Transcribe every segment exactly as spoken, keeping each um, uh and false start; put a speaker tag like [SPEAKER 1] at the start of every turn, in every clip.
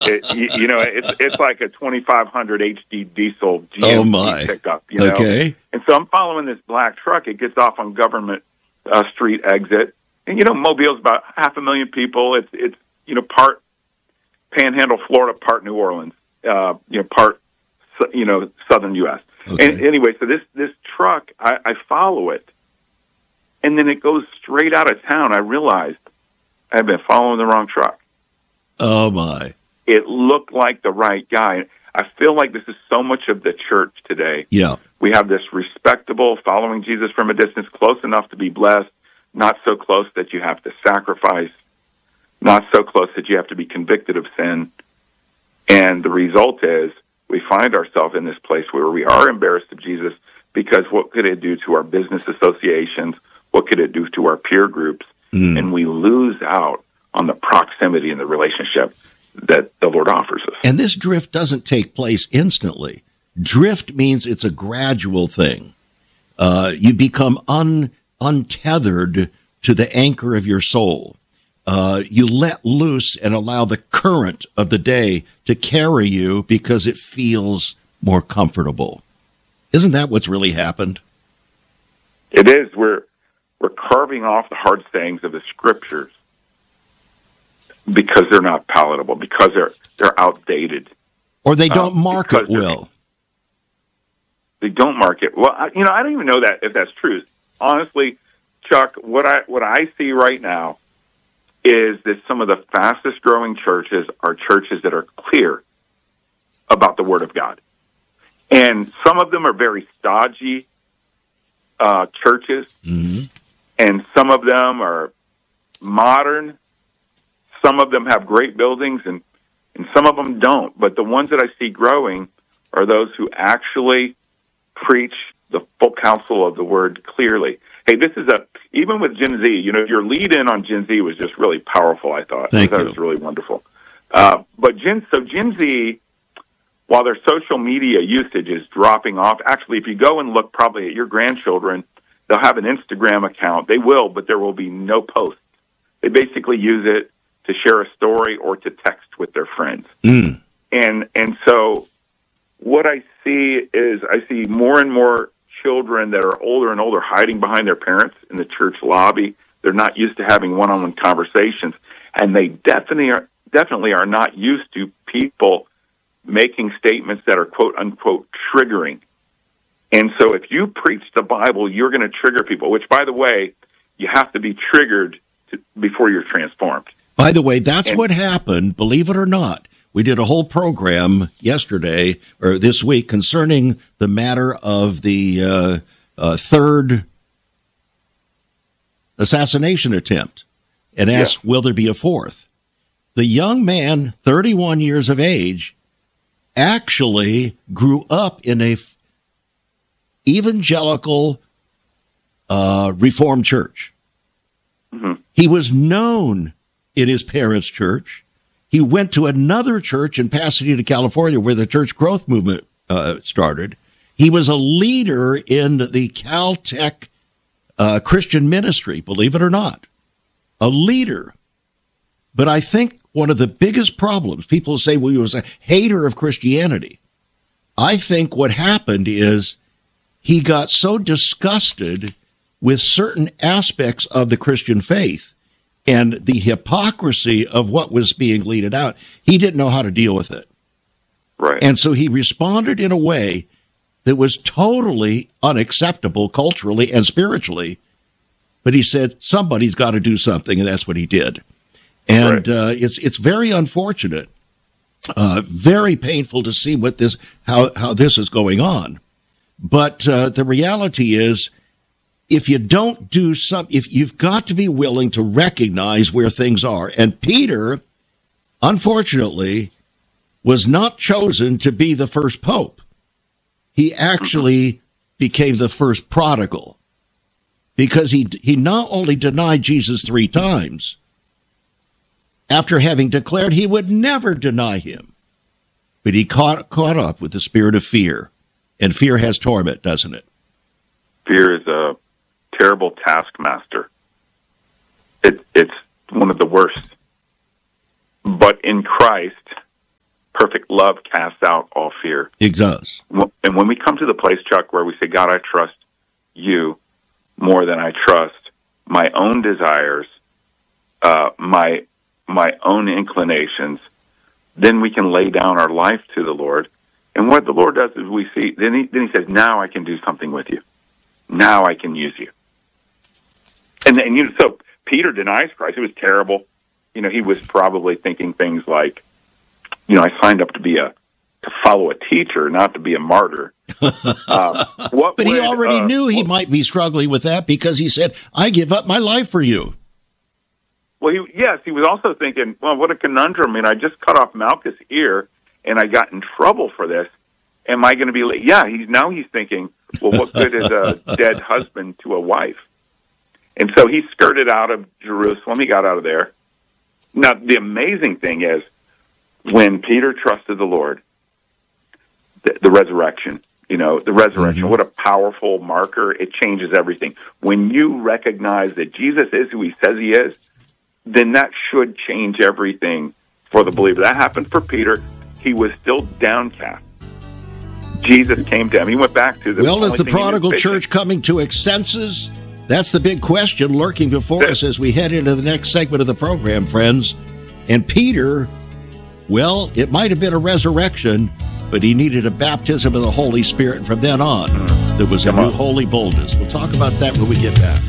[SPEAKER 1] it, you, you know, it's it's like a twenty-five hundred H D diesel G M C
[SPEAKER 2] oh my.
[SPEAKER 1] pickup. You know?
[SPEAKER 2] Okay.
[SPEAKER 1] And so I'm following this black truck. It gets off on Government uh, Street exit, and you know, Mobile's about half a million people. It's it's you know part Panhandle, Florida, part New Orleans. Uh, you know, part you know southern U S
[SPEAKER 2] Okay.
[SPEAKER 1] And anyway, so this this truck, I, I follow it, and then it goes straight out of town. I realized I've been following the wrong truck.
[SPEAKER 2] Oh my.
[SPEAKER 1] It looked like the right guy. I feel like this is so much of the church today.
[SPEAKER 2] Yeah.
[SPEAKER 1] We have this respectable, following Jesus from a distance, close enough to be blessed, not so close that you have to sacrifice, not so close that you have to be convicted of sin. And the result is we find ourselves in this place where we are embarrassed of Jesus because what could it do to our business associations? What could it do to our peer groups? Mm. And we lose out on the proximity and the relationship that the Lord offers us.
[SPEAKER 2] And this drift doesn't take place instantly. Drift means it's a gradual thing. Uh, you become un, untethered to the anchor of your soul. Uh, you let loose and allow the current of the day to carry you because it feels more comfortable. Isn't that what's really happened?
[SPEAKER 1] It is. We're we're carving off the hard sayings of the Scriptures because they're not palatable, because they're they're outdated,
[SPEAKER 2] or they don't uh, mark it well.
[SPEAKER 1] They don't mark it well. I, you know, I don't even know that if that's true. Honestly, Chuck, what I what I see right now is that some of the fastest growing churches are churches that are clear about the Word of God. And some of them are very stodgy uh, churches, mm-hmm. and some of them are modern. Some of them have great buildings, and, and some of them don't. But the ones that I see growing are those who actually preach the full counsel of the Word clearly. Hey, this is a, even with Gen Z, you know, your lead in on Gen Z was just really powerful, I thought.
[SPEAKER 2] Thank
[SPEAKER 1] I thought
[SPEAKER 2] you.
[SPEAKER 1] It was really wonderful. Uh, but Gen, so Gen Z, while their social media usage is dropping off, actually, if you go and look probably at your grandchildren, they'll have an Instagram account. They will, but there will be no posts. They basically use it to share a story or to text with their friends.
[SPEAKER 2] Mm.
[SPEAKER 1] And, and so what I see is I see more and more children that are older and older hiding behind their parents in the church lobby. They're not used to having one-on-one conversations, and they definitely are, definitely are not used to people making statements that are quote-unquote triggering. And so if you preach the Bible, you're going to trigger people, which, by the way, you have to be triggered to, before you're transformed.
[SPEAKER 2] By the way, that's
[SPEAKER 1] and,
[SPEAKER 2] what happened, believe it or not. We did a whole program yesterday or this week concerning the matter of the uh, uh, third assassination attempt and asked, yeah. will there be a fourth? The young man, thirty-one years of age, actually grew up in a f- evangelical uh, Reformed church. Mm-hmm. He was known in his parents' church. He went to another church in Pasadena, California, where the church growth movement uh, started. He was a leader in the Caltech uh, Christian ministry, believe it or not. A leader. But I think one of the biggest problems, people say, well, he was a hater of Christianity. I think what happened is he got so disgusted with certain aspects of the Christian faith and the hypocrisy of what was being leaded out, he didn't know how to deal with it.
[SPEAKER 1] Right.
[SPEAKER 2] And so he responded in a way that was totally unacceptable culturally and spiritually. But he said, somebody's got to do something, and that's what he did. And right. uh, it's it's very unfortunate, uh, very painful to see what this how, how this is going on. But uh, the reality is, if you don't do some, if you've got to be willing to recognize where things are. And Peter, unfortunately, was not chosen to be the first pope. He actually became the first prodigal because he he not only denied Jesus three times after having declared he would never deny him, but he caught caught up with the spirit of fear. And fear has torment, doesn't it?
[SPEAKER 1] Fear is a terrible taskmaster. It, it's one of the worst. But in Christ, perfect love casts out all fear.
[SPEAKER 2] It does.
[SPEAKER 1] And when we come to the place, Chuck, where we say, God, I trust you more than I trust my own desires, uh, my my own inclinations, then we can lay down our life to the Lord. And what the Lord does is we see, then he, then he says, now I can do something with you. Now I can use you. And then, you know, so Peter denies Christ. It was terrible. You know, he was probably thinking things like, you know, I signed up to be a, to follow a teacher, not to be a martyr. Um, what
[SPEAKER 2] but
[SPEAKER 1] would,
[SPEAKER 2] he already
[SPEAKER 1] uh,
[SPEAKER 2] knew he might be struggling with that because he said, I give up my life for you.
[SPEAKER 1] Well, he, yes, he was also thinking, well, what a conundrum. I mean, I just cut off Malchus' ear, and I got in trouble for this. Am I going to be late? Yeah, he's, now he's thinking, well, what good is a dead husband to a wife? And so he skirted out of Jerusalem. He got out of there. Now, the amazing thing is, when Peter trusted the Lord, the, the resurrection, you know, the resurrection, mm-hmm. what a powerful marker. It changes everything. When you recognize that Jesus is who he says he is, then that should change everything for the believer. That happened for Peter. He was still downcast. Jesus came to him. He went back to the
[SPEAKER 2] Well, is the prodigal church coming to its senses? That's the big question lurking before us as we head into the next segment of the program, friends. And Peter, well, it might have been a resurrection, but he needed a baptism of the Holy Spirit. And from then on, there was a new holy boldness. We'll talk about that when we get back.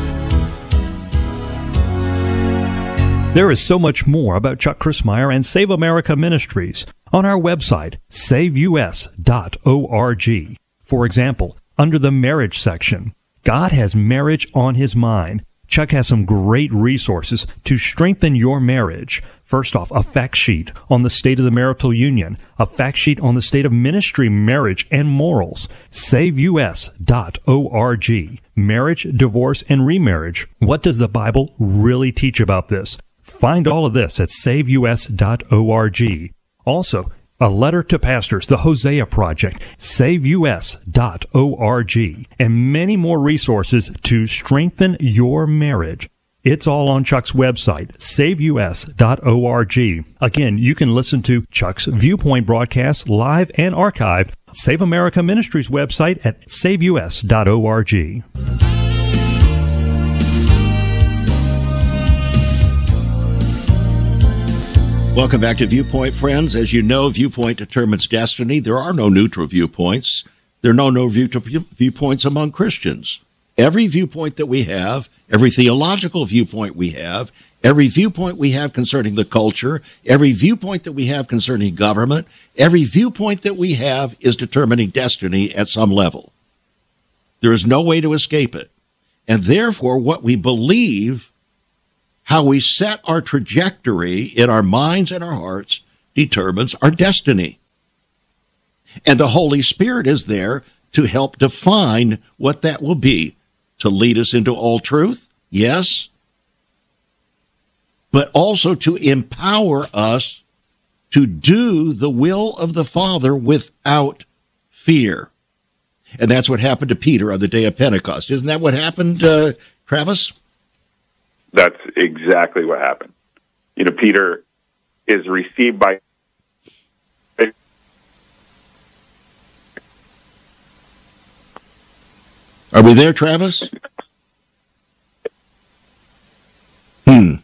[SPEAKER 3] There is so much more about Chuck Crismier and Save America Ministries on our website, save u s dot org. For example, under the marriage section, God has marriage on his mind. Chuck has some great resources to strengthen your marriage. First off, a fact sheet on the state of the marital union, a fact sheet on the state of ministry, marriage, and morals. save u s dot org. Marriage, divorce, and remarriage. What does the Bible really teach about this? Find all of this at save u s dot org. Also, a letter to pastors, the Hosea Project, save u s dot org, and many more resources to strengthen your marriage. It's all on Chuck's website, save u s dot org. Again, you can listen to Chuck's Viewpoint broadcast live and archived. Save America Ministries website at save u s dot org.
[SPEAKER 2] Welcome back to Viewpoint, friends. As you know, Viewpoint determines destiny. There are no neutral viewpoints. There are no no view viewpoints among Christians. Every viewpoint that we have, every theological viewpoint we have, every viewpoint we have concerning the culture, every viewpoint that we have concerning government, every viewpoint that we have is determining destiny at some level. There is no way to escape it. And therefore, what we believe, how we set our trajectory in our minds and our hearts determines our destiny. And the Holy Spirit is there to help define what that will be, to lead us into all truth, yes, but also to empower us to do the will of the Father without fear. And that's what happened to Peter on the day of Pentecost. Isn't that what happened, uh, Travis?
[SPEAKER 1] That's exactly what happened. You know, Peter is received by...
[SPEAKER 2] Are we there, Travis? Hmm.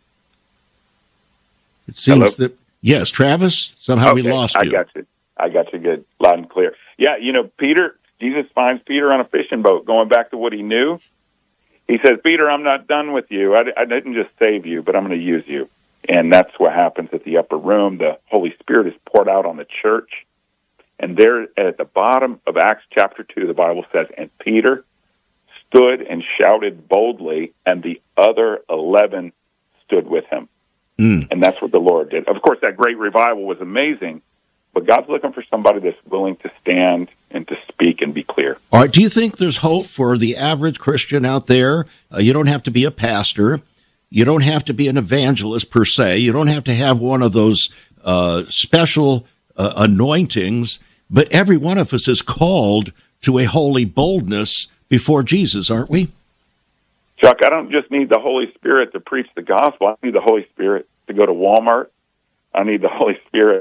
[SPEAKER 2] It seems
[SPEAKER 1] Hello?
[SPEAKER 2] that... Yes, Travis, somehow
[SPEAKER 1] okay,
[SPEAKER 2] we lost you.
[SPEAKER 1] I got you. I got you good. Loud and clear. Yeah, you know, Peter, Jesus finds Peter on a fishing boat, going back to what he knew. He says, Peter, I'm not done with you. I, I didn't just save you, but I'm going to use you. And that's what happens at the upper room. The Holy Spirit is poured out on the church. And there at the bottom of Acts chapter two, the Bible says, and Peter stood and shouted boldly, and the other eleven stood with him. Mm. And that's what the Lord did. Of course, that great revival was amazing, but God's looking for somebody that's willing to stand and to speak and be clear.
[SPEAKER 2] All right. Do you think there's hope for the average Christian out there? Uh, you don't have to be a pastor. You don't have to be an evangelist per se. You don't have to have one of those uh, special uh, anointings. But every one of us is called to a holy boldness before Jesus, aren't we?
[SPEAKER 1] Chuck, I don't just need the Holy Spirit to preach the gospel. I need the Holy Spirit to go to Walmart. I need the Holy Spirit to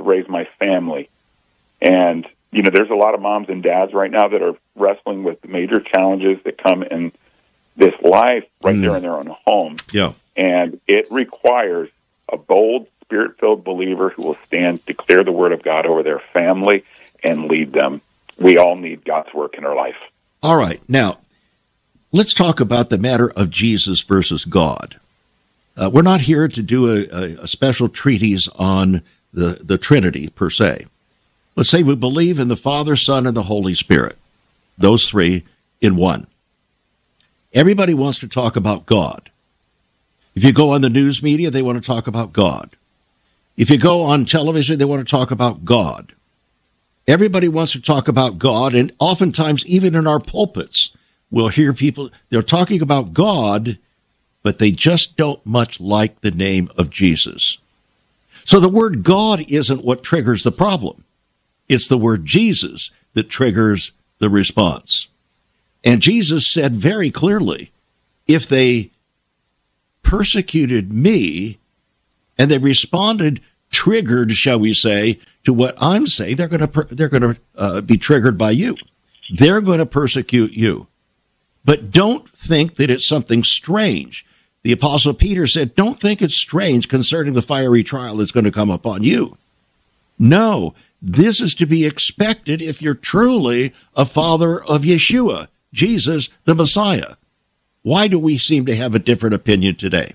[SPEAKER 1] to raise my family. And, you know, there's a lot of moms and dads right now that are wrestling with major challenges that come in this life right mm. there in their own home.
[SPEAKER 2] Yeah.
[SPEAKER 1] And it requires a bold, Spirit-filled believer who will stand, declare the Word of God over their family, and lead them. We all need God's work in our life.
[SPEAKER 2] All right. Now, let's talk about the matter of Jesus versus God. Uh, we're not here to do a, a, a special treatise on the, the Trinity, per se. Let's say we believe in the Father, Son, and the Holy Spirit, those three in one. Everybody wants to talk about God. If you go on the news media, they want to talk about God. If you go on television, they want to talk about God. Everybody wants to talk about God, and oftentimes, even in our pulpits, we'll hear people, they're talking about God, but they just don't much like the name of Jesus. So the word God isn't what triggers the problem. It's the word Jesus that triggers the response. And Jesus said very clearly, if they persecuted me and they responded triggered, shall we say, to what I'm saying, they're going to they're going to uh, be triggered by you. They're going to persecute you. But don't think that it's something strange. The Apostle Peter said, don't think it's strange concerning the fiery trial that's going to come upon you. No, this is to be expected if you're truly a follower of Yeshua, Jesus, the Messiah. Why do we seem to have a different opinion today?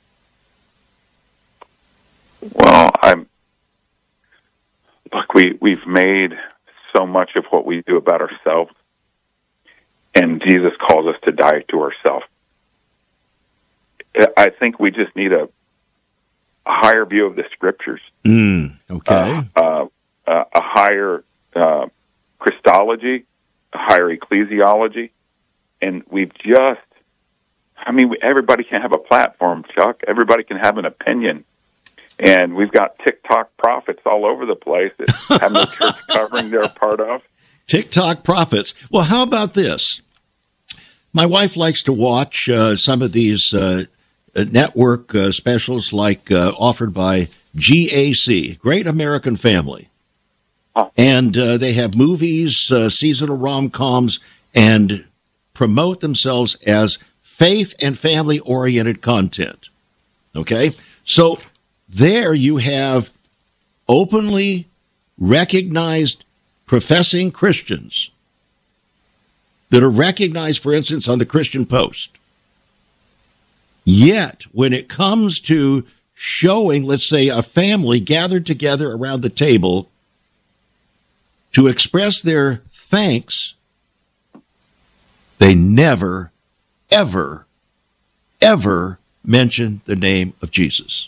[SPEAKER 1] Well, I'm look, we, we've made so much of what we do about ourselves, and Jesus calls us to die to ourselves. I think we just need a, a higher view of the Scriptures.
[SPEAKER 2] Mm, okay.
[SPEAKER 1] Uh, uh, uh, a higher uh, Christology, a higher ecclesiology, and we've just, I mean, everybody can have a platform, Chuck. Everybody can have an opinion. And we've got TikTok prophets all over the place that have no church covering they're a part of.
[SPEAKER 2] TikTok prophets. Well, how about this? My wife likes to watch uh, some of these uh, network uh, specials like uh, offered by G A C, Great American Family. Huh. And uh, they have movies, uh, seasonal rom-coms, and promote themselves as faith and family-oriented content. Okay? So there you have openly recognized professing Christians that are recognized, for instance, on the Christian Post. Yet, when it comes to showing, let's say, a family gathered together around the table to express their thanks, they never, ever, ever mention the name of Jesus.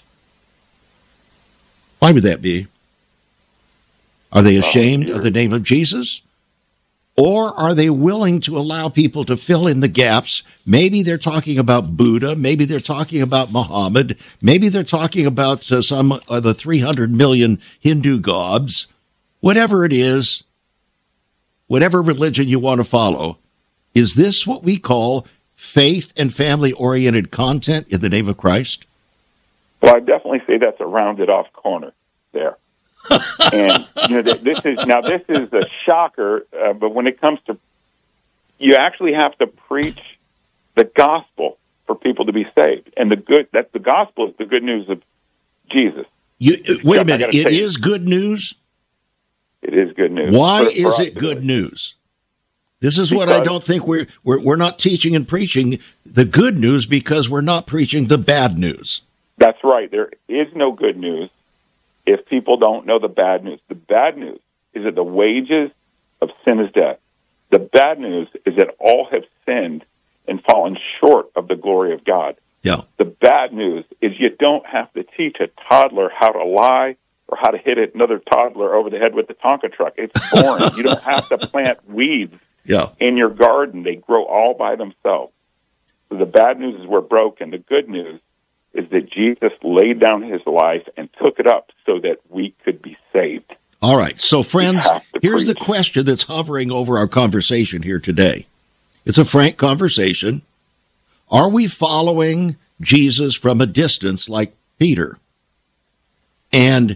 [SPEAKER 2] Why would that be? Are they ashamed of the name of Jesus? Or are they willing to allow people to fill in the gaps? Maybe they're talking about Buddha. Maybe they're talking about Muhammad. Maybe they're talking about uh, some of the three hundred million Hindu gods. Whatever it is, whatever religion you want to follow, is this what we call faith and family-oriented content in the name of Christ?
[SPEAKER 1] Well, I definitely say that's a rounded off corner there. And you know, this is now this is a shocker, uh, but when it comes to, you actually have to preach the gospel for people to be saved, and the good that the gospel is the good news of Jesus.
[SPEAKER 2] You, wait a minute, it is good news.
[SPEAKER 1] It is good news.
[SPEAKER 2] Why is it good news? This is what I don't think we're, we're we're not teaching and preaching the good news because we're not preaching the bad news.
[SPEAKER 1] That's right. There is no good news if people don't know the bad news. The bad news is that the wages of sin is death. The bad news is that all have sinned and fallen short of the glory of God.
[SPEAKER 2] Yeah.
[SPEAKER 1] The bad news is you don't have to teach a toddler how to lie or how to hit another toddler over the head with the Tonka truck. It's boring. You don't have to plant weeds
[SPEAKER 2] yeah.
[SPEAKER 1] in your garden. They grow all by themselves. So the bad news is we're broken. The good news is that Jesus laid down his life and took it up so that we could be saved.
[SPEAKER 2] All right. So, friends, here's
[SPEAKER 1] preach.
[SPEAKER 2] the question that's hovering over our conversation here today. It's a frank conversation. Are we following Jesus from a distance like Peter? And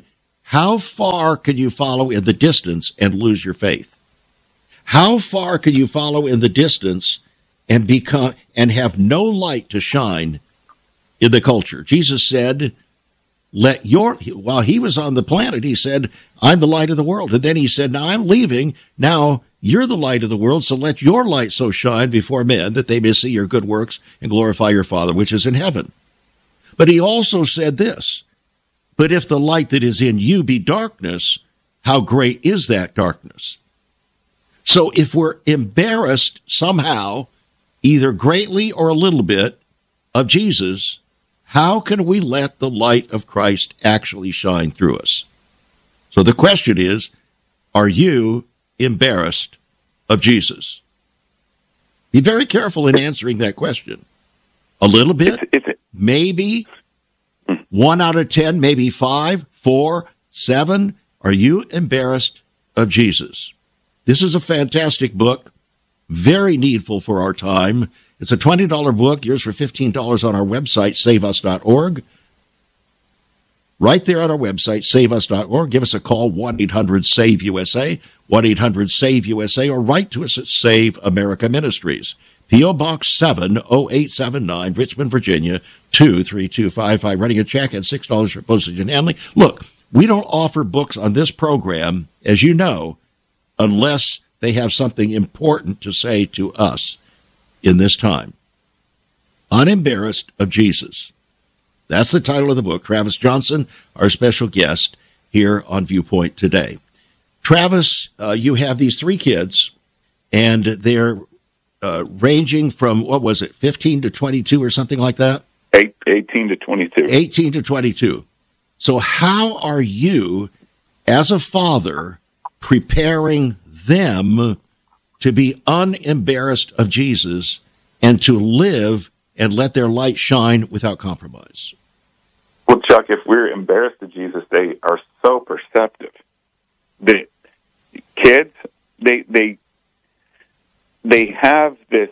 [SPEAKER 2] how far can you follow in the distance and lose your faith? How far can you follow in the distance and become and have no light to shine in the culture? Jesus said, let your, while he was on the planet, he said, I'm the light of the world. And then he said, now I'm leaving. Now you're the light of the world. So let your light so shine before men that they may see your good works and glorify your Father, which is in heaven. But he also said this, but if the light that is in you be darkness, how great is that darkness? So if we're embarrassed somehow, either greatly or a little bit, of Jesus, how can we let the light of Christ actually shine through us? So the question is, are you embarrassed of Jesus? Be very careful in answering that question. A little bit,
[SPEAKER 1] it's, it's,
[SPEAKER 2] maybe, one out of ten, maybe five, four, seven. Are you embarrassed of Jesus? This is a fantastic book, very needful for our time. It's a twenty dollars book, yours for fifteen dollars on our website, save us dot org. Right there on our website, save us dot org. Give us a call, one eight hundred save U S A, one eight hundred save U S A, or write to us at Save America Ministries. P O. Box seven oh eight seven nine, Richmond, Virginia, two three two five five. Writing a check at six dollars for postage and handling. Look, we don't offer books on this program, as you know, unless they have something important to say to us in this time. Unembarrassed of Jesus. That's the title of the book. Travis Johnson, our special guest here on Viewpoint today. Travis, uh, you have these three kids, and they're uh, ranging from, what was it, fifteen to twenty-two or something like that?
[SPEAKER 1] Eight, eighteen to twenty-two.
[SPEAKER 2] eighteen to twenty-two. So how are you, as a father, preparing them to be unembarrassed of Jesus and to live and let their light shine without compromise?
[SPEAKER 1] Well, Chuck, if we're embarrassed of Jesus, they are so perceptive. The kids, they they they have this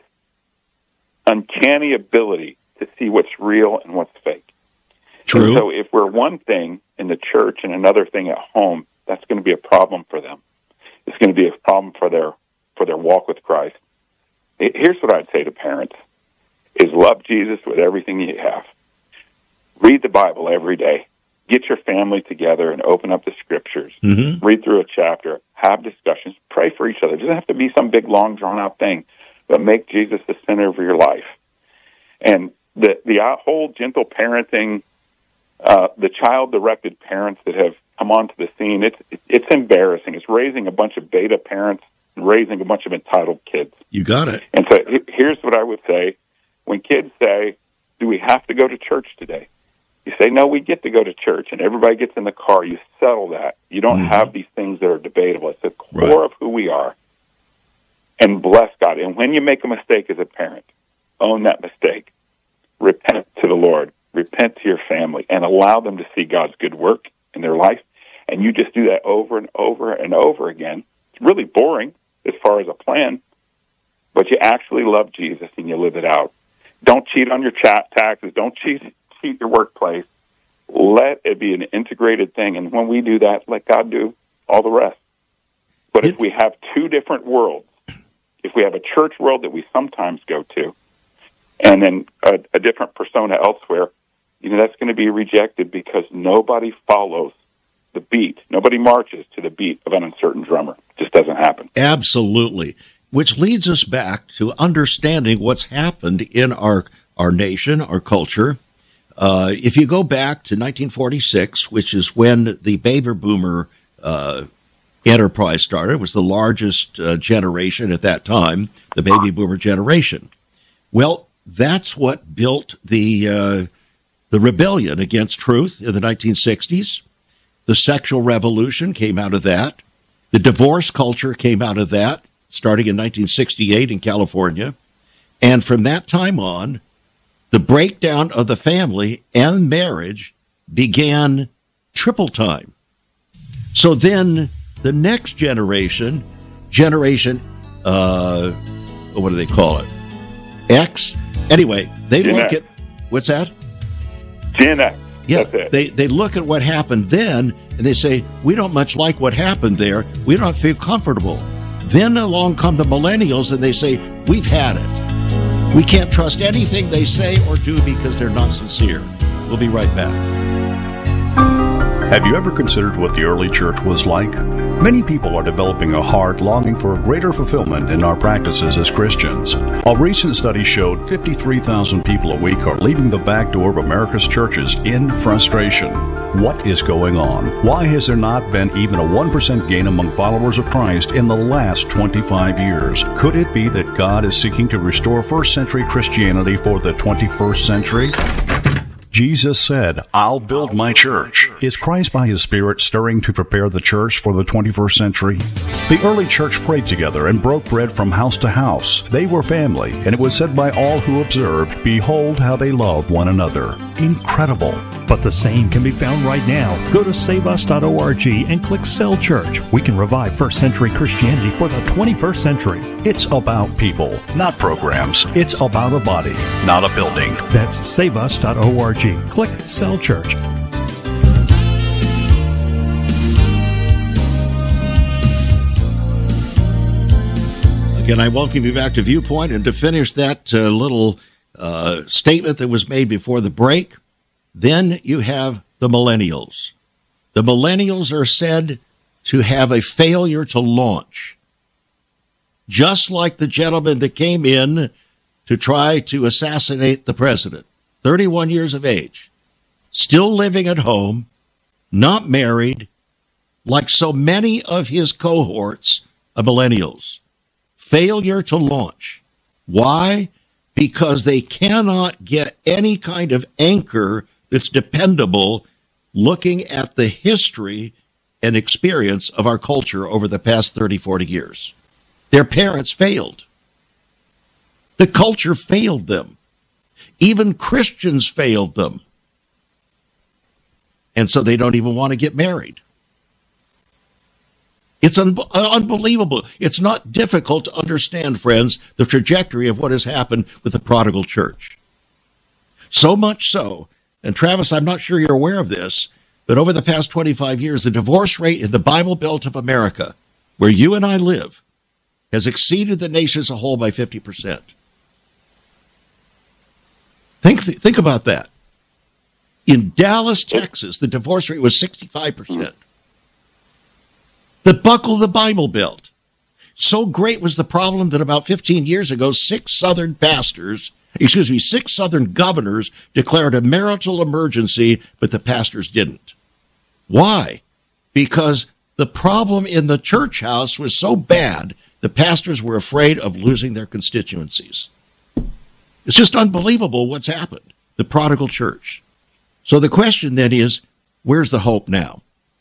[SPEAKER 1] uncanny ability to see what's real and what's fake.
[SPEAKER 2] True.
[SPEAKER 1] And so if we're one thing in the church and another thing at home, that's going to be a problem for them. It's going to be a problem for their for their walk with Christ. Here's what I'd say to parents, is love Jesus with everything you have. Read the Bible every day. Get your family together and open up the Scriptures. Mm-hmm. Read through a chapter. Have discussions. Pray for each other. It doesn't have to be some big, long, drawn-out thing, but make Jesus the center of your life. And the, the whole gentle parenting, uh, the child-directed parents that have come onto the scene, it's, it's embarrassing. It's raising a bunch of beta parents and raising a bunch of entitled kids.
[SPEAKER 2] You got it.
[SPEAKER 1] And so here's what I would say. When kids say, do we have to go to church today? You say, no, we get to go to church, and everybody gets in the car. You settle that. You don't mm-hmm. have these things that are debatable. It's the core right. of who we are. And bless God. And when you make a mistake as a parent, own that mistake. Repent to the Lord. Repent to your family, and allow them to see God's good work in their life. And you just do that over and over and over again. It's really boring as far as a plan, but you actually love Jesus and you live it out. Don't cheat on your chat taxes. Don't cheat cheat your workplace. Let it be an integrated thing. And when we do that, let God do all the rest. But if we have two different worlds, if we have a church world that we sometimes go to, and then a, a different persona elsewhere, you know, that's going to be rejected because nobody follows the beat. Nobody marches to the beat of an uncertain drummer. It just doesn't happen.
[SPEAKER 2] Absolutely. Which leads us back to understanding what's happened in our, our nation, our culture. Uh, if you go back to nineteen forty-six, which is when the baby boomer uh, enterprise started, it was the largest uh, generation at that time, the baby boomer generation. Well, that's what built the uh, the rebellion against truth in the nineteen sixties. The sexual revolution came out of that. The divorce culture came out of that, starting in nineteen sixty-eight in California. And from that time on, the breakdown of the family and marriage began triple time. So then the next generation, generation, uh, what do they call it? X? Anyway, they
[SPEAKER 1] Gen
[SPEAKER 2] look
[SPEAKER 1] X.
[SPEAKER 2] at, what's that?
[SPEAKER 1] Gen X.
[SPEAKER 2] Yeah,
[SPEAKER 1] That's it.
[SPEAKER 2] they they look at what happened then, and they say, we don't much like what happened there. We don't feel comfortable. Then along come the millennials, and they say, we've had it. We can't trust anything they say or do because they're not sincere. We'll be right back.
[SPEAKER 4] Have you ever considered what the early church was like? Many people are developing a heart longing for a greater fulfillment in our practices as Christians. A recent study showed fifty-three thousand people a week are leaving the back door of America's churches in frustration. What is going on? Why has there not been even a one percent gain among followers of Christ in the last twenty-five years? Could it be that God is seeking to restore first century Christianity for the twenty-first century? Jesus said, I'll build my church. Is Christ by His Spirit stirring to prepare the church for the twenty-first century? The early church prayed together and broke bread from house to house. They were family, and it was said by all who observed, behold how they love one another. Incredible.
[SPEAKER 3] But the same can be found right now. Go to save us dot org and click Cell Church. We can revive first century Christianity for the twenty-first century.
[SPEAKER 4] It's about people, not programs. It's about a body, not a building.
[SPEAKER 3] That's save us dot org. Click Cell Church.
[SPEAKER 2] Again, I welcome you back to Viewpoint, and to finish that uh, little uh, statement that was made before the break, then you have the millennials. The millennials are said to have a failure to launch, just like the gentleman that came in to try to assassinate the president, thirty-one years of age, still living at home, not married, like so many of his cohorts of millennials. Failure to launch. Why? Because they cannot get any kind of anchor that's dependable looking at the history and experience of our culture over the past thirty, forty years. Their parents failed. The culture failed them. Even Christians failed them. And so they don't even want to get married. It's un- unbelievable. It's not difficult to understand, friends, the trajectory of what has happened with the prodigal church. So much so, and Travis, I'm not sure you're aware of this, but over the past twenty-five years, the divorce rate in the Bible Belt of America, where you and I live, has exceeded the nation as a whole by fifty percent. Think, think about that. In Dallas, Texas, the divorce rate was sixty-five percent. The buckle of the Bible Belt. So great was the problem that about fifteen years ago, six Southern pastors, excuse me, six Southern governors declared a marital emergency, but the pastors didn't. Why? Because the problem in the church house was so bad, the pastors were afraid of losing their constituencies. It's just unbelievable what's happened. The prodigal church. So the question then is, where's the hope now?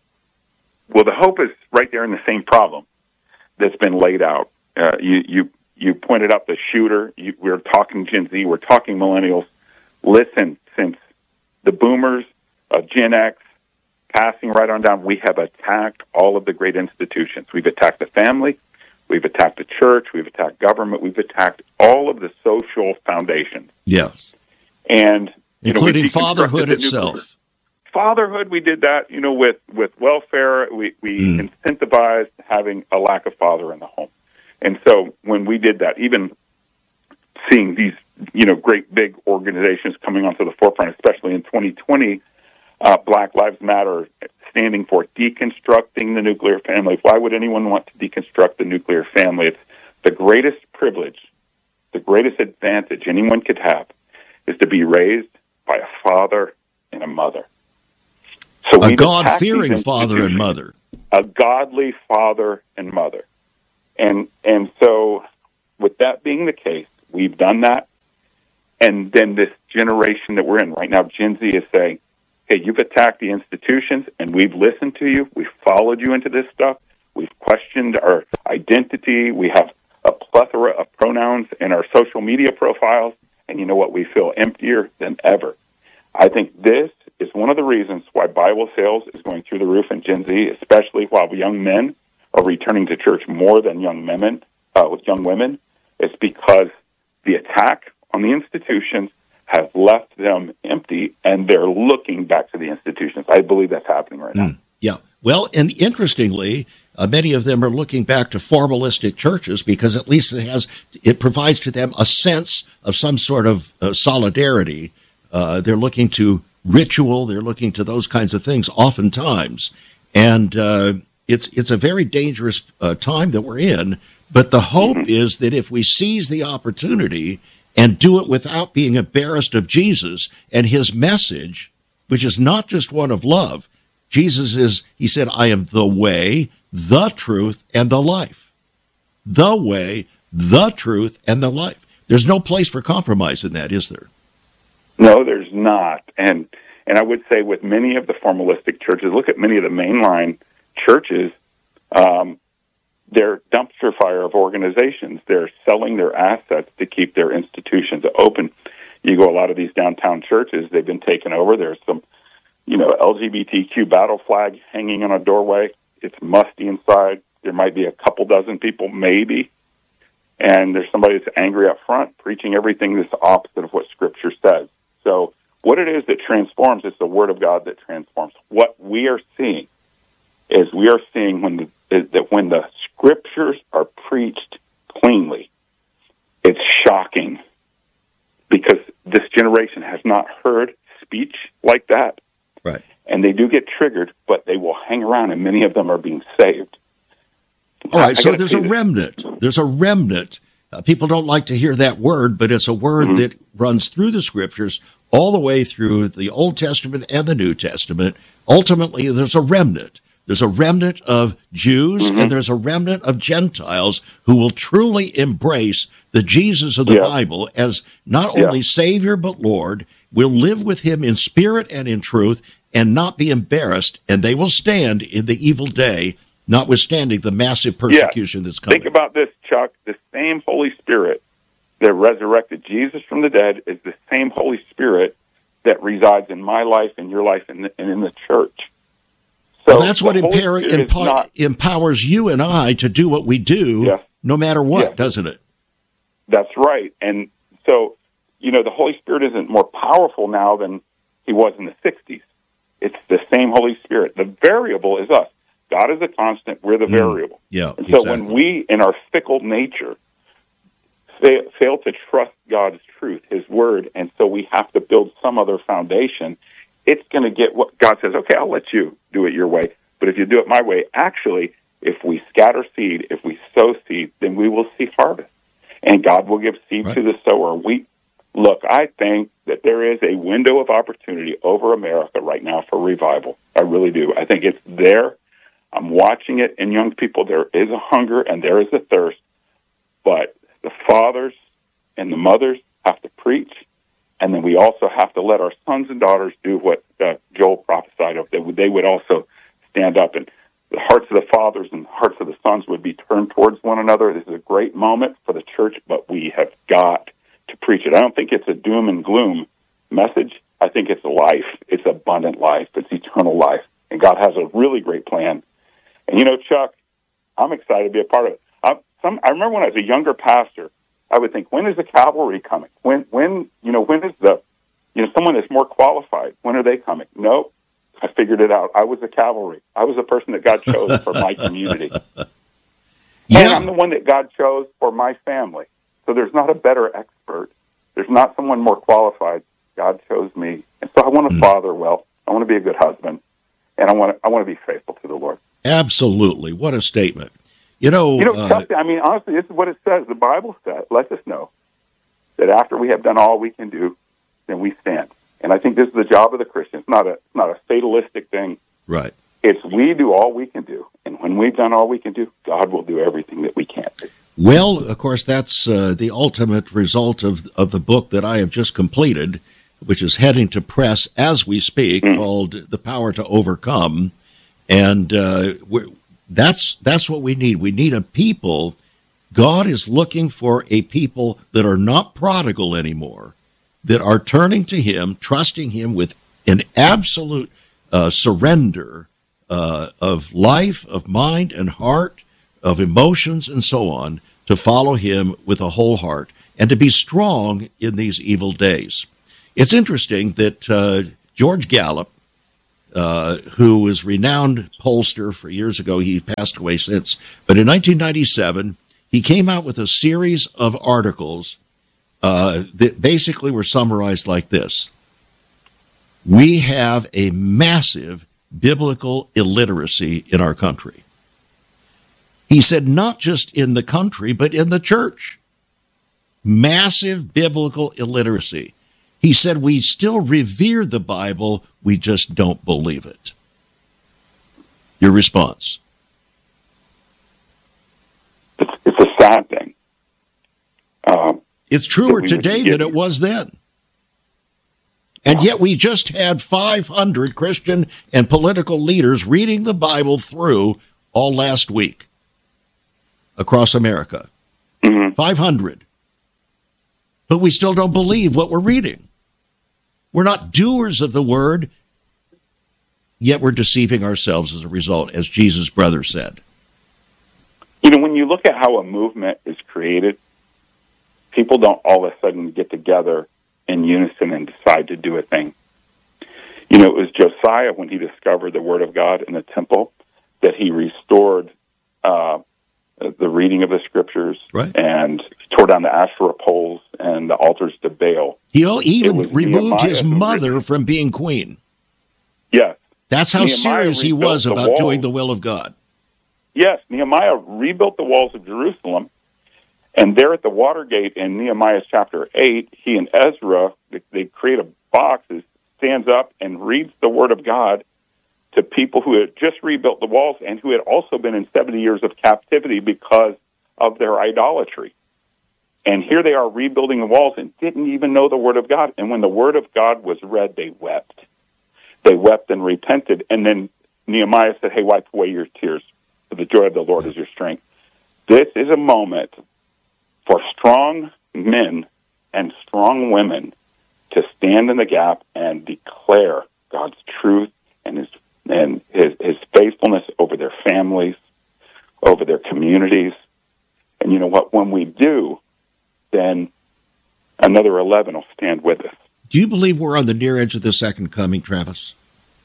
[SPEAKER 1] Well, the hope is right there in the same problem that's been laid out. Uh, you, you, you pointed out the shooter. You, we're talking Gen Z. We're talking millennials. Listen, since the boomers, uh, Gen X, passing right on down, we have attacked all of the great institutions. We've attacked the family. We've attacked the church. We've attacked government. We've attacked all of the social foundations.
[SPEAKER 2] Yes.
[SPEAKER 1] And, you
[SPEAKER 2] including
[SPEAKER 1] know,
[SPEAKER 2] fatherhood itself.
[SPEAKER 1] Fatherhood, we did that, you know, with, with welfare. We, we mm. incentivized having a lack of father in the home. And so when we did that, even seeing these, you know, great big organizations coming onto the forefront, especially in twenty twenty, uh, Black Lives Matter standing for deconstructing the nuclear family. Why would anyone want to deconstruct the nuclear family? It's the greatest privilege, the greatest advantage anyone could have is to be raised by a father and a mother. So
[SPEAKER 2] a God-fearing father and mother.
[SPEAKER 1] A godly father and mother. And and so with that being the case, we've done that. And then this generation that we're in right now, Gen Z, is saying, hey, you've attacked the institutions, and we've listened to you. We've followed you into this stuff. We've questioned our identity. We have a plethora of pronouns in our social media profiles. And you know what? We feel emptier than ever. I think this is one of the reasons why Bible sales is going through the roof in Gen Z, especially while young men are returning to church more than young women. Uh, with young women, it's because the attack on the institutions has left them empty, and they're looking back to the institutions. I believe that's happening right now.
[SPEAKER 2] Mm, yeah. Well, and interestingly, uh, many of them are looking back to formalistic churches because at least it has it provides to them a sense of some sort of uh, solidarity. Uh, they're looking to ritual. They're looking to those kinds of things oftentimes. And uh, it's it's a very dangerous uh, time that we're in. But the hope mm-hmm. is that if we seize the opportunity and do it without being embarrassed of Jesus and his message, which is not just one of love. Jesus is, he said, I am the way, the truth, and the life. The way, the truth, and the life. There's no place for compromise in that, is there?
[SPEAKER 1] No, there's not. And and I would say with many of the formalistic churches, look at many of the mainline churches, um, they're dumpster fire of organizations. They're selling their assets to keep their institutions open. You go a lot of these downtown churches, they've been taken over. There's some, you know, L G B T Q battle flag hanging on a doorway. It's musty inside. There might be a couple dozen people, maybe. And there's somebody that's angry up front, preaching everything that's opposite of what Scripture says. So what it is that transforms is the Word of God that transforms. What we are seeing is we are seeing when the, is that when the Scriptures are preached cleanly, it's shocking because this generation has not heard speech like that.
[SPEAKER 2] Right.
[SPEAKER 1] And they do get triggered, but they will hang around, and many of them are being saved.
[SPEAKER 2] All right, I, so I there's a this. remnant. There's a remnant. Uh, people don't like to hear that word, but it's a word mm-hmm. that runs through the Scriptures all the way through the Old Testament and the New Testament. Ultimately, there's a remnant. There's a remnant of Jews, mm-hmm. and there's a remnant of Gentiles who will truly embrace the Jesus of the yeah. Bible as not only yeah. Savior but Lord, will live with him in spirit and in truth and not be embarrassed, and they will stand in the evil day, notwithstanding the massive persecution yeah. that's coming.
[SPEAKER 1] Think about this, Chuck. The same Holy Spirit that resurrected Jesus from the dead is the same Holy Spirit that resides in my life, in your life, and in, in the church. So
[SPEAKER 2] well, that's what empower, empower, not, empowers you and I to do what we do, yes. no matter what, yes. doesn't it?
[SPEAKER 1] That's right. And so, you know, the Holy Spirit isn't more powerful now than he was in the sixties. It's the same Holy Spirit. The variable is us. God is a constant. We're the mm. variable.
[SPEAKER 2] Yeah.
[SPEAKER 1] And so
[SPEAKER 2] exactly.
[SPEAKER 1] when we, in our fickle nature, fail, fail to trust God's truth, his word, and so we have to build some other foundation, it's going to get what God says, okay, I'll let you do it your way. But if you do it my way, actually, if we scatter seed, if we sow seed, then we will see harvest. And God will give seed right. to the sower. We Look, I think that there is a window of opportunity over America right now for revival. I really do. I think it's there. I'm watching it in young people. There is a hunger and there is a thirst. But the fathers and the mothers have to preach. And then we also have to let our sons and daughters do what uh, Joel prophesied of. They would, they would also stand up, and the hearts of the fathers and the hearts of the sons would be turned towards one another. This is a great moment for the church, but we have got to preach it. I don't think it's a doom and gloom message. I think it's life. It's abundant life. It's eternal life. And God has a really great plan. And, you know, Chuck, I'm excited to be a part of it. I, some, I remember when I was a younger pastor, I would think, when is the cavalry coming? When, when, you know, when is the, you know, someone that's more qualified? When are they coming? No, I figured it out. I was the cavalry. I was the person that God chose for my community. Yeah. And I'm the one that God chose for my family. So there's not a better expert. There's not someone more qualified. God chose me. And so I want to mm. father well. I want to be a good husband. And I want to, I want to be faithful to the Lord.
[SPEAKER 2] Absolutely. What a statement. You know,
[SPEAKER 1] you know,
[SPEAKER 2] uh,
[SPEAKER 1] Chuck, I mean, honestly, this is what it says. The Bible says, lets us know that after we have done all we can do, then we stand. And I think this is the job of the Christian. It's not a, it's not a fatalistic thing.
[SPEAKER 2] Right.
[SPEAKER 1] It's we do all we can do. And when we've done all we can do, God will do everything that we can't do.
[SPEAKER 2] Well, of course, that's uh, the ultimate result of of the book that I have just completed, which is heading to press as we speak, mm. called The Power to Overcome. And uh, we're That's that's what we need. We need a people. God is looking for a people that are not prodigal anymore, that are turning to him, trusting him with an absolute uh, surrender uh, of life, of mind and heart, of emotions and so on, to follow him with a whole heart and to be strong in these evil days. It's interesting that uh, George Gallup, uh, who was renowned pollster for years ago, he passed away since, but in nineteen ninety-seven, he came out with a series of articles uh, that basically were summarized like this. We have a massive biblical illiteracy in our country. He said not just in the country, but in the church. Massive biblical illiteracy. He said we still revere the Bible, we just don't believe it. Your response?
[SPEAKER 1] It's, it's a sad thing. Um,
[SPEAKER 2] it's truer today than it was then. And yet we just had five hundred Christian and political leaders reading the Bible through all last week across America. Mm-hmm. five hundred. But we still don't believe what we're reading. We're not doers of the word, yet we're deceiving ourselves as a result, as Jesus' brother said.
[SPEAKER 1] You know, when you look at how a movement is created, people don't all of a sudden get together in unison and decide to do a thing. You know, it was Josiah when he discovered the Word of God in the temple that he restored uh, the reading of the Scriptures,
[SPEAKER 2] right,
[SPEAKER 1] and tore down the Asherah poles and the altars to Baal.
[SPEAKER 2] He even removed
[SPEAKER 1] Nehemiah
[SPEAKER 2] his mother from being queen.
[SPEAKER 1] Yes.
[SPEAKER 2] That's how
[SPEAKER 1] Nehemiah
[SPEAKER 2] serious he was about
[SPEAKER 1] walls.
[SPEAKER 2] doing the will of God.
[SPEAKER 1] Yes, Nehemiah rebuilt the walls of Jerusalem. And there at the Watergate in Nehemiah chapter eight, he and Ezra, they, they create a box that stands up and reads the Word of God to people who had just rebuilt the walls and who had also been in seventy years of captivity because of their idolatry. And here they are rebuilding the walls and didn't even know the Word of God. And when the Word of God was read, they wept. They wept and repented. And then Nehemiah said, hey, wipe away your tears, for the joy of the Lord is your strength. This is a moment for strong men and strong women to stand in the gap and declare God's truth and his and his, his faithfulness over their families, over their communities. And you know what? When we do, then another eleven will stand with us.
[SPEAKER 2] Do you believe we're on the near edge of the second coming, Travis?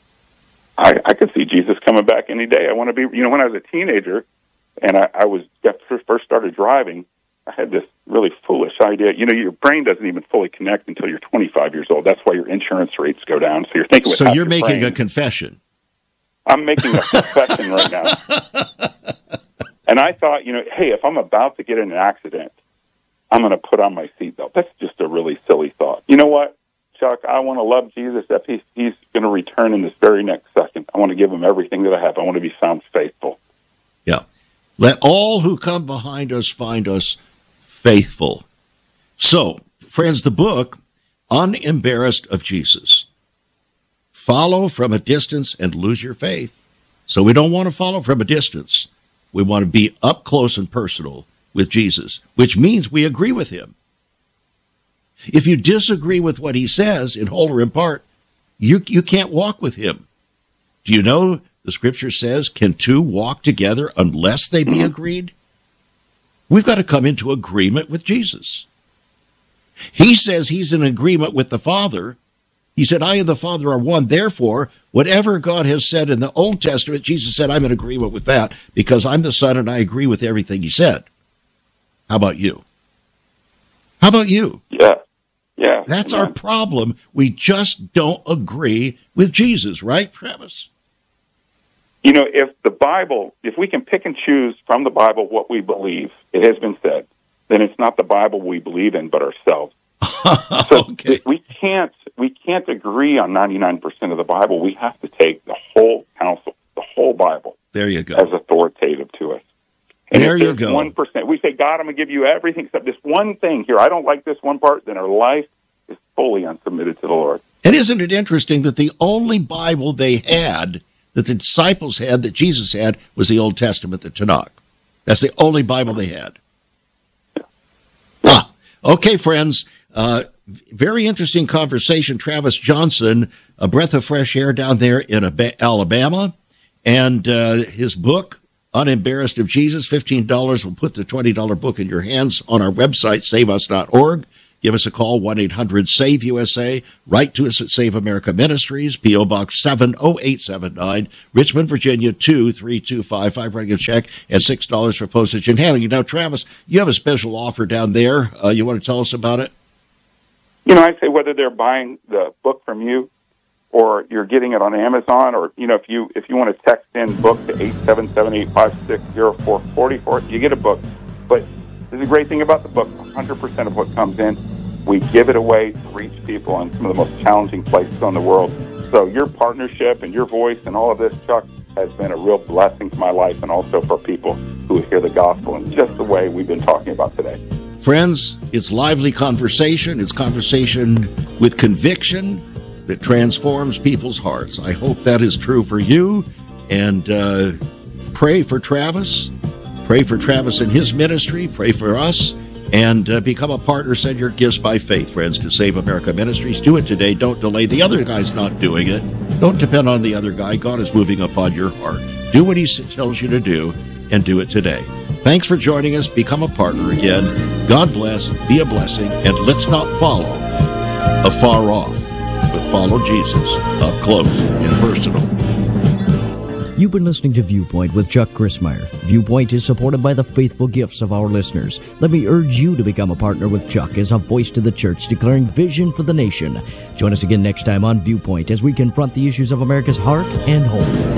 [SPEAKER 1] I, I could see Jesus coming back any day. I want to be, you know, when I was a teenager and I, I was first started driving, I had this really foolish idea. You know, your brain doesn't even fully connect until you're twenty-five years old. That's why your insurance rates go down. So you're thinking with
[SPEAKER 2] So you're making
[SPEAKER 1] brain.
[SPEAKER 2] a confession.
[SPEAKER 1] I'm making a confession right now. And I thought, you know, hey, if I'm about to get in an accident, I'm going to put on my seatbelt. That's just a really silly thought. You know what, Chuck? I want to love Jesus. If he's, he's going to return in this very next second, I want to give him everything that I have. I want to be found faithful.
[SPEAKER 2] Yeah. Let all who come behind us find us faithful. So, friends, the book, Unembarrassed of Jesus. Follow from a distance and lose your faith. So we don't want to follow from a distance. We want to be up close and personal with Jesus, which means we agree with him. If you disagree with what he says in whole or in part, you, you can't walk with him. Do you know the scripture says, can two walk together unless they be agreed? We've got to come into agreement with Jesus. He says he's in agreement with the Father. He said, I and the Father are one. Therefore, whatever God has said in the Old Testament, Jesus said, I'm in agreement with that because I'm the Son and I agree with everything he said. How about you? How about you?
[SPEAKER 1] Yeah. Yeah.
[SPEAKER 2] That's
[SPEAKER 1] yeah.
[SPEAKER 2] our problem. We just don't agree with Jesus, right, Travis?
[SPEAKER 1] You know, if the Bible, if we can pick and choose from the Bible what we believe, it has been said, then it's not the Bible we believe in, but ourselves. So
[SPEAKER 2] okay.
[SPEAKER 1] we can't we can't agree on ninety-nine percent of the Bible. We have to take the whole counsel, the whole Bible,
[SPEAKER 2] there you go,
[SPEAKER 1] as authoritative to us. And
[SPEAKER 2] there
[SPEAKER 1] if
[SPEAKER 2] you go.
[SPEAKER 1] One percent. We say, God, I'm going to give you everything except this one thing here. I don't like this one part. Then our life is fully unsubmitted to the Lord.
[SPEAKER 2] And isn't it interesting that the only Bible they had, that the disciples had, that Jesus had, was the Old Testament, the Tanakh. That's the only Bible they had. Yeah. Ah, okay, friends. Uh, very interesting conversation. Travis Johnson, a breath of fresh air down there in Alabama, and uh, his book, Unembarrassed of Jesus, fifteen dollars. We'll put the twenty dollars book in your hands on our website, save us dot org. give us a call, one eight hundred save U S A. Write to us at Save America Ministries, P O. Box seven oh eight seven nine, Richmond, Virginia, two three two five five. Writing a check at six dollars for postage and handling. Now, Travis, you have a special offer down there. Uh, you want to tell us about it?
[SPEAKER 1] You know, I'd say whether they're buying the book from you or you're getting it on Amazon, or, you know, if you if you want to text in book to eight seven seven, eight five six, zero four four four, you get a book. But there's a great thing about the book. one hundred percent of what comes in, we give it away to reach people in some of the most challenging places on the world. So your partnership and your voice and all of this, Chuck, has been a real blessing to my life and also for people who hear the gospel in just the way we've been talking about today.
[SPEAKER 2] Friends, it's lively conversation. It's conversation with conviction that transforms people's hearts. I hope that is true for you. And uh, pray for Travis. Pray for Travis and his ministry. Pray for us. And uh, become a partner. Send your gifts by faith, friends, to Save America Ministries. Do it today. Don't delay. The other guy's not doing it. Don't depend on the other guy. God is moving upon your heart. Do what he tells you to do, and do it today. Thanks for joining us. Become a partner again. God bless. Be a blessing. And let's not follow afar off, but follow Jesus up close and personal.
[SPEAKER 5] You've been listening to Viewpoint with Chuck Crismier. Viewpoint is supported by the faithful gifts of our listeners. Let me urge you to become a partner with Chuck as a voice to the church declaring vision for the nation. Join us again next time on Viewpoint as we confront the issues of America's heart and home.